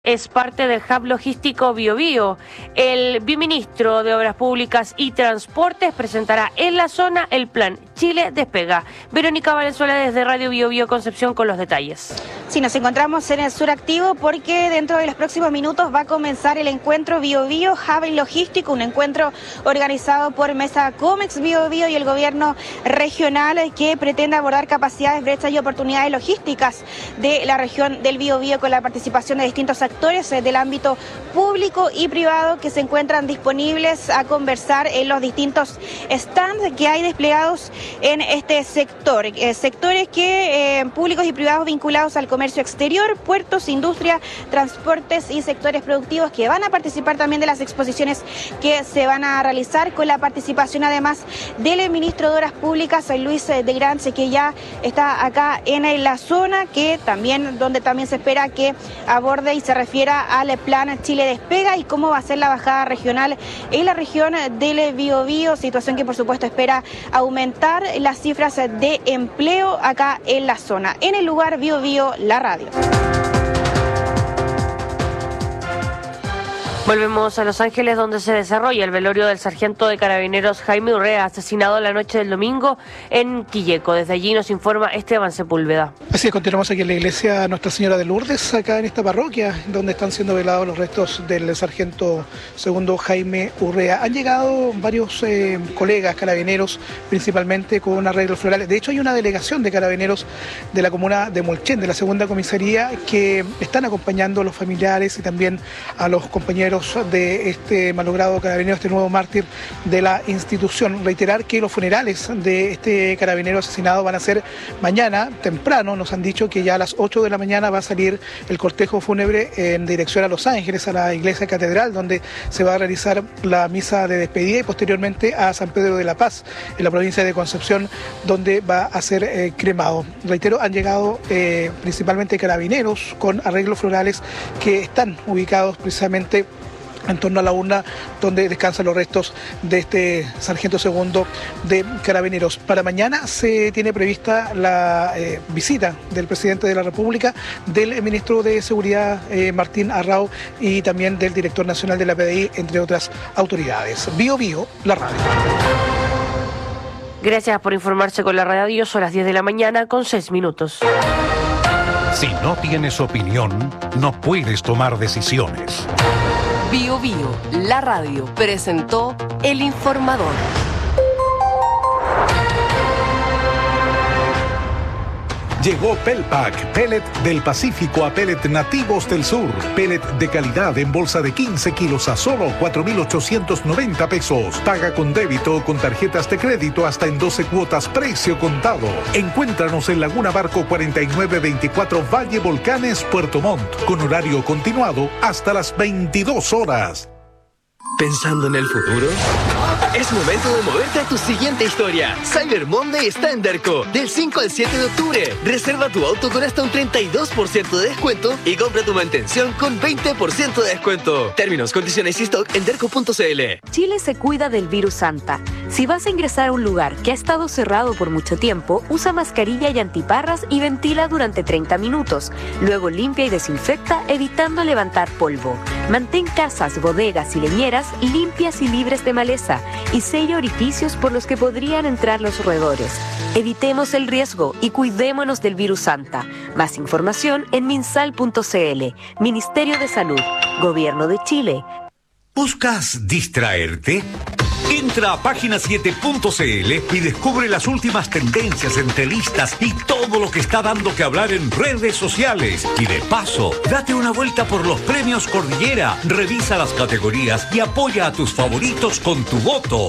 Es parte del hub logístico BioBio. El viceministro de Obras Públicas y Transportes presentará en la zona el plan Chile Despega. Verónica Valenzuela desde Radio BioBio Concepción con los detalles. Sí, nos encontramos en el sur activo porque dentro de los próximos minutos va a comenzar el encuentro BioBio Hub Logístico, un encuentro organizado por Mesa Comex BioBio y el gobierno regional que pretende abordar capacidades, brechas y oportunidades logísticas de la región del BioBio con la participación de distintos actores del ámbito público y privado que se encuentran disponibles a conversar en los distintos stands que hay desplegados en este sector. Sectores que públicos y privados vinculados al comercio exterior, puertos, industria, transportes y sectores productivos que van a participar también de las exposiciones que se van a realizar con la participación además del ministro de Obras Públicas, Luis de Granche, que ya está acá en la zona, donde también se espera que aborde y se refiera al plan Chile Despega y cómo va a ser la bajada regional en la región del BioBio, situación que por supuesto espera aumentar las cifras de empleo acá en la zona. En el lugar BioBio, la radio. Volvemos a Los Ángeles, donde se desarrolla el velorio del sargento de carabineros Jaime Urrea, asesinado la noche del domingo en Quilleco. Desde allí nos informa Esteban Sepúlveda. Así es, continuamos aquí en la iglesia Nuestra Señora de Lourdes, acá en esta parroquia, donde están siendo velados los restos del sargento segundo Jaime Urrea. Han llegado varios colegas carabineros, principalmente con arreglos florales. De hecho, hay una delegación de carabineros de la comuna de Molchen, de la segunda comisaría, que están acompañando a los familiares y también a los compañeros de este malogrado carabinero, este nuevo mártir de la institución. Reiterar que los funerales de este carabinero asesinado van a ser mañana temprano. Nos han dicho que ya a las 8 de la mañana va a salir el cortejo fúnebre en dirección a Los Ángeles, a la iglesia catedral, donde se va a realizar la misa de despedida, y posteriormente a San Pedro de la Paz, en la provincia de Concepción, donde va a ser cremado. Reitero, han llegado principalmente carabineros con arreglos florales que están ubicados precisamente en torno a la urna donde descansan los restos de este sargento segundo de carabineros. Para mañana se tiene prevista la visita del presidente de la República, del ministro de Seguridad Martín Arrau y también del director nacional de la PDI, entre otras autoridades. BioBio, la radio. Gracias por informarse con la radio. Son las 10 de la mañana con 6 minutos. Si no tienes opinión, no puedes tomar decisiones. BioBio, la radio, presentó El Informador. Llegó Pelpack, pellet del Pacífico a pellet nativos del sur. Pellet de calidad en bolsa de 15 kilos a solo 4.890 pesos. Paga con débito o con tarjetas de crédito hasta en 12 cuotas, precio contado. Encuéntranos en Laguna Barco 4924 Valle Volcanes, Puerto Montt, con horario continuado hasta las 22 horas. ¿Pensando en el futuro? Es momento de moverte a tu siguiente historia. Cyber Monday está en Derco, del 5 al 7 de octubre. Reserva tu auto con hasta un 32% de descuento y compra tu mantención con 20% de descuento. Términos, condiciones y stock en derco.cl. Chile se cuida del virus Santa. Si vas a ingresar a un lugar que ha estado cerrado por mucho tiempo, usa mascarilla y antiparras y ventila durante 30 minutos. Luego limpia y desinfecta, evitando levantar polvo. Mantén casas, bodegas y leñeras limpias y libres de maleza y sella orificios por los que podrían entrar los roedores. Evitemos el riesgo y cuidémonos del virus Santa. Más información en minsal.cl. Ministerio de Salud, Gobierno de Chile. ¿Buscas distraerte? Entra a página7.cl y descubre las últimas tendencias, entrevistas y todo lo que está dando que hablar en redes sociales. Y de paso, date una vuelta por los premios Cordillera, revisa las categorías y apoya a tus favoritos con tu voto.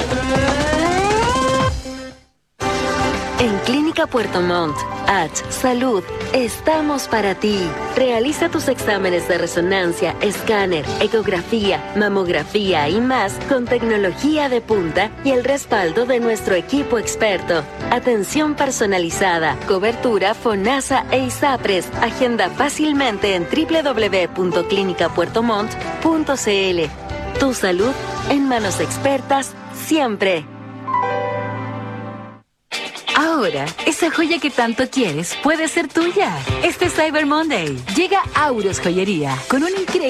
En Clínica Puerto Montt, Salud, estamos para ti. Realiza tus exámenes de resonancia, escáner, ecografía, mamografía y más con tecnología de punta y el respaldo de nuestro equipo experto. Atención personalizada, cobertura FONASA e ISAPRES. Agenda fácilmente en www.clinicapuertomont.cl. Tu salud en manos expertas siempre. Ahora, esa joya que tanto quieres puede ser tuya. Este Cyber Monday llega Auros Joyería con un increíble